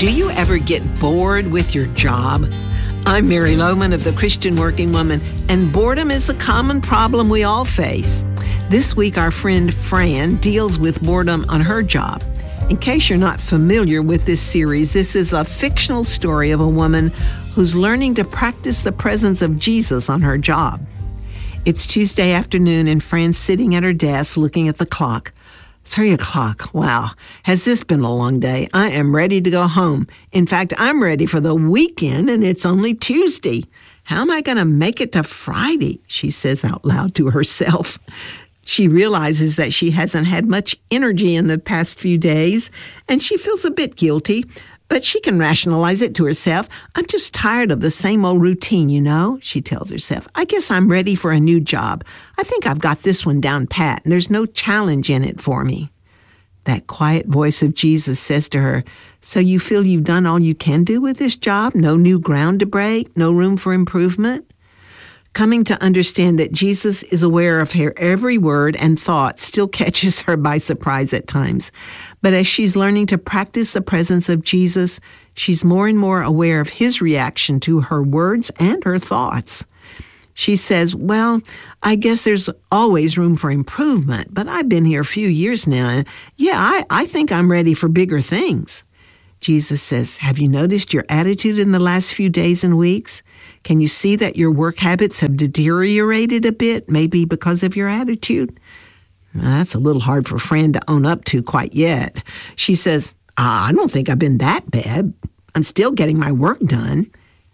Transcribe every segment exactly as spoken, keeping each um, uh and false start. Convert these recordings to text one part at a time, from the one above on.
Do you ever get bored with your job? I'm Mary Lohman of the Christian Working Woman, and boredom is a common problem we all face. This week, our friend Fran deals with boredom on her job. In case you're not familiar with this series, this is a fictional story of a woman who's learning to practice the presence of Jesus on her job. It's Tuesday afternoon, and Fran's sitting at her desk looking at the clock. Three o'clock. Wow. Has this been a long day? I am ready to go home. In fact, I'm ready for the weekend, and it's only Tuesday. How am I going to make it to Friday? She says out loud to herself. She realizes that she hasn't had much energy in the past few days, and she feels a bit guilty, but she can rationalize it to herself. I'm just tired of the same old routine, you know, she tells herself. I guess I'm ready for a new job. I think I've got this one down pat, and there's no challenge in it for me. That quiet voice of Jesus says to her, so you feel you've done all you can do with this job? No new ground to break? No room for improvement? Coming to understand that Jesus is aware of her every word and thought still catches her by surprise at times. But as she's learning to practice the presence of Jesus, she's more and more aware of his reaction to her words and her thoughts. She says, well, I guess there's always room for improvement, but I've been here a few years now, and yeah, I, I think I'm ready for bigger things. Jesus says, have you noticed your attitude in the last few days and weeks? Can you see that your work habits have deteriorated a bit, maybe because of your attitude? Well, that's a little hard for Fran to own up to quite yet. She says, ah, I don't think I've been that bad. I'm still getting my work done.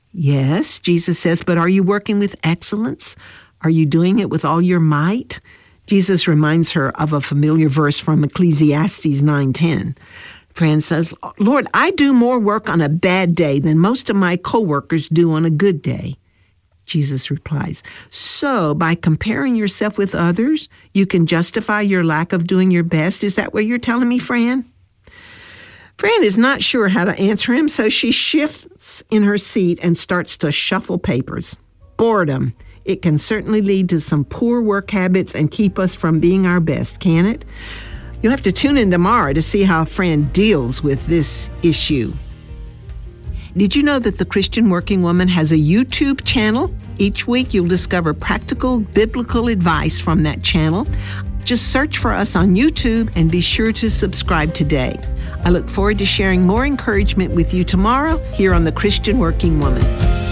Yes, Jesus says, but are you working with excellence? Are you doing it with all your might? Jesus reminds her of a familiar verse from Ecclesiastes nine ten. Fran says, Lord, I do more work on a bad day than most of my coworkers do on a good day. Jesus replies, so by comparing yourself with others, you can justify your lack of doing your best? Is that what you're telling me, Fran? Fran is not sure how to answer him, so she shifts in her seat and starts to shuffle papers. Boredom. It can certainly lead to some poor work habits and keep us from being our best, can it? You'll have to tune in tomorrow to see how Fran deals with this issue. Did you know that the Christian Working Woman has a YouTube channel? Each week you'll discover practical biblical advice from that channel. Just search for us on YouTube and be sure to subscribe today. I look forward to sharing more encouragement with you tomorrow here on the Christian Working Woman.